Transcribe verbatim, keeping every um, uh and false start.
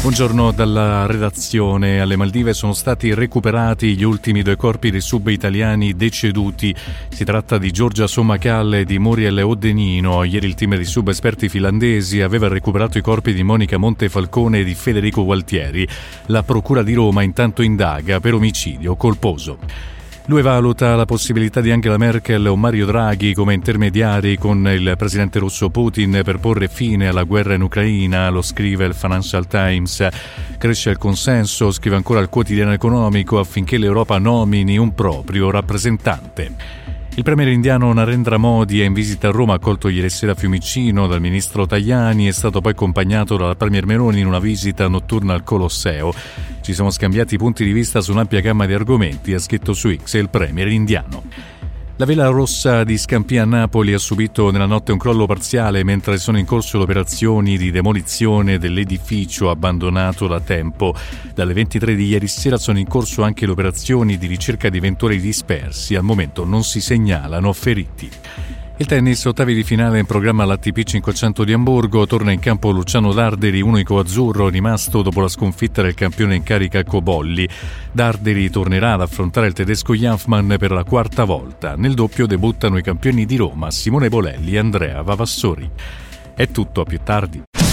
Buongiorno dalla redazione. Alle Maldive sono stati recuperati gli ultimi due corpi dei sub italiani deceduti. Si tratta di Giorgia Sommacalle e di Muriel Odenino. Ieri il team di sub esperti finlandesi aveva recuperato i corpi di Monica Montefalcone e di Federico Gualtieri. La procura di Roma intanto indaga per omicidio colposo. Lui valuta la possibilità di Angela Merkel o Mario Draghi come intermediari con il presidente russo Putin per porre fine alla guerra in Ucraina, lo scrive il Financial Times. Cresce il consenso, scrive ancora il quotidiano economico, affinché l'Europa nomini un proprio rappresentante. Il premier indiano Narendra Modi è in visita a Roma, accolto ieri sera a Fiumicino dal ministro Tajani, è stato poi accompagnato dalla premier Meloni in una visita notturna al Colosseo. Ci siamo scambiati punti di vista su un'ampia gamma di argomenti, ha scritto su X il premier indiano. La Vela Rossa di Scampia a Napoli ha subito nella notte un crollo parziale mentre sono in corso le operazioni di demolizione dell'edificio abbandonato da tempo. Dalle ventitré di ieri sera sono in corso anche le operazioni di ricerca di eventuali dispersi. Al momento non si segnalano feriti. Il tennis, ottavi di finale in programma all'A T P cinquecento di Amburgo, torna in campo Luciano Darderi, unico azzurro rimasto dopo la sconfitta del campione in carica Cobolli. Darderi tornerà ad affrontare il tedesco Janfmann per la quarta volta. Nel doppio debuttano i campioni di Roma, Simone Bolelli e Andrea Vavassori. È tutto, a più tardi.